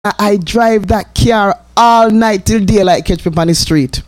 I drive that car all night till daylight catch me on the street.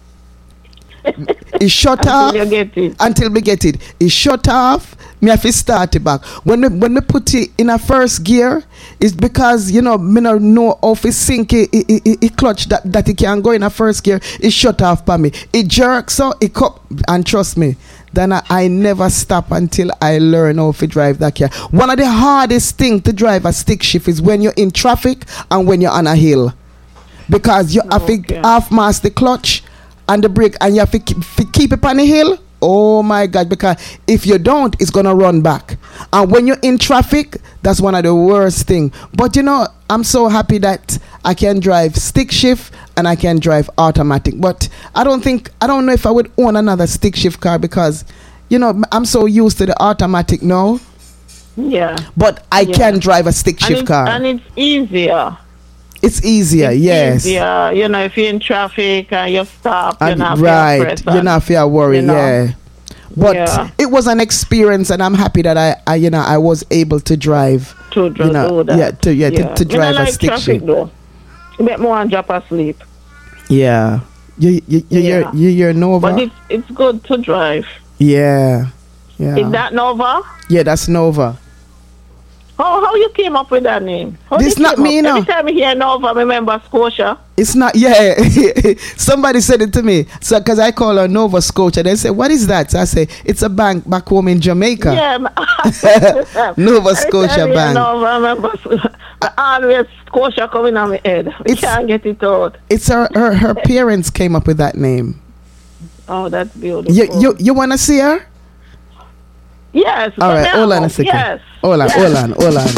It shut off until you get it. until we get it. It shut off. Me have to start it back. When me put it in a first gear, it's because me no know how to sync it clutch that it can go in a first gear. It shut off by me. It jerks so it come and trust me. Then I never stop until I learn how to drive that car. One of the hardest thing to drive a stick shift is when you're in traffic and when you're on a hill, because you have to half mass the clutch and the brake, and you have to keep it on the hill. Oh my God, because if you don't, it's gonna run back. And when you're in traffic, that's one of the worst thing. But I'm so happy that I can drive stick shift and I can drive automatic. But I don't know if I would own another stick shift car, because I'm so used to the automatic now. Yeah. But I can drive a stick shift car. And it's easier. It's easier, yes. Easier, if you're in traffic and you stop, and you're not right, you're not fear worry, yeah. But it was an experience, and I'm happy that I was able to drive. To drive to drive a stick shift. You make me want to drop asleep. Yeah, you're Nova. But it's good to drive. Yeah. Is that Nova? Yeah, that's Nova. How you came up with that name? This not me, Every time I hear Nova, I remember Scotia. It's not, somebody said it to me. So, because I call her Nova Scotia. They say, what is that? So I say, it's a bank back home in Jamaica. Yeah. Nova Scotia Bank. Nova, I remember. Always Scotia coming on my head. I can't get it out. It's her parents came up with that name. Oh, that's beautiful. You want to see her? Yes. All right, hold on a second. Yes. Hold on.